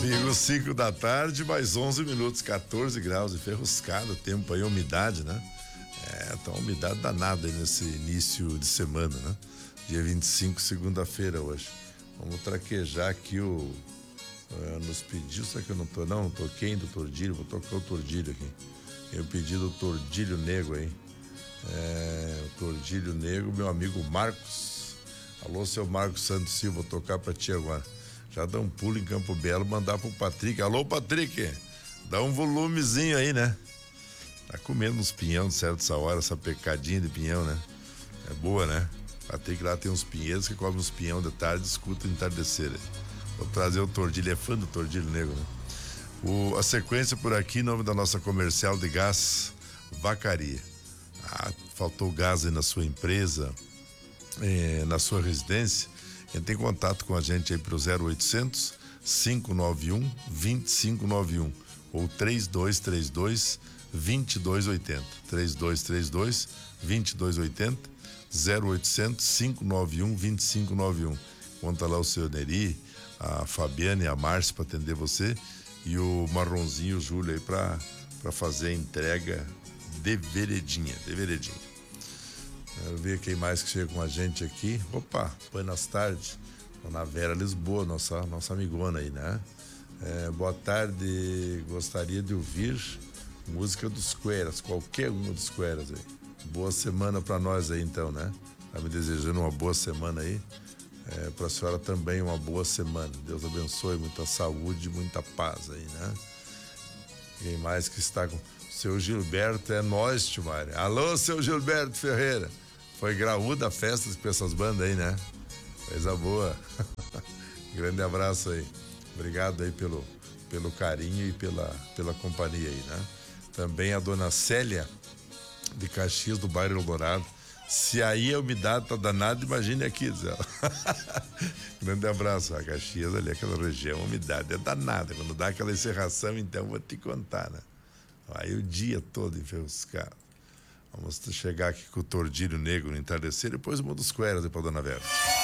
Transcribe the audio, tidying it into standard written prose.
Amigo, 5 da tarde, mais 11 minutos, 14 graus e ferruscado, tempo aí, umidade, né? Tá uma umidade danada aí nesse início de semana, né? Dia 25, segunda-feira hoje. Vamos traquejar aqui nos pedidos, será que eu não tô? Não toquei do Tordilho, vou tocar o Tordilho aqui. Eu pedi do Tordilho Negro aí. O Tordilho Negro, meu amigo Marcos. Alô, seu Marcos Santos Silva, vou tocar pra ti agora. Já dá um pulo em Campo Belo, mandar pro Patrick. Alô, Patrick, dá um volumezinho aí, né? Tá comendo uns pinhão de certa hora, essa pecadinha de pinhão, né? É boa, né? Patrick lá tem uns pinheiros que comem uns pinhão de tarde, escuta o entardecer aí. Vou trazer o Tordilho, é fã do Tordilho Negro, né? A sequência por aqui, em nome da nossa comercial de gás, Vacaria. Faltou gás aí na sua empresa, na sua residência, entre em contato com a gente aí pro 0800 591 2591 ou 3232 2280, 3232 2280, 0800 591 2591. Conta lá o seu Neri, a Fabiana e a Márcia para atender você, e o Marronzinho, o Júlio aí para fazer a entrega de veredinha. Quero ver quem mais que chega com a gente aqui. Opa, buenas tardes. Dona Vera Lisboa, nossa amigona aí, né? Boa tarde, gostaria de ouvir música dos Cueras, qualquer uma dos Cueras aí. Boa semana pra nós aí então, né? Tá me desejando uma boa semana aí. Pra senhora também uma boa semana. Deus abençoe, muita saúde, muita paz aí, né? Quem mais que está com... Seu Gilberto, é nós, tio Mário. Alô, seu Gilberto Ferreira. Foi graúda a festa com essas bandas aí, né? Coisa boa. Grande abraço aí. Obrigado aí pelo carinho e pela companhia aí, né? Também a dona Célia de Caxias, do bairro Eldorado. Se aí a umidade tá danada, imagine aqui, diz ela. Grande abraço. A Caxias ali, aquela região, a umidade é danada. Quando dá aquela encerração, então vou te contar, né? Aí o dia todo enferruscado. Vamos chegar aqui com o Tordilho Negro no entardecer, depois o Mundo dos Cueras aí pra dona Vera.